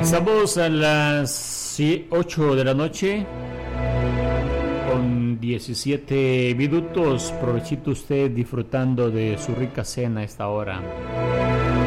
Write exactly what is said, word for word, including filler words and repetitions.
Estamos a las ocho de la noche con diecisiete minutos. Provechito usted disfrutando de su rica cena a esta hora.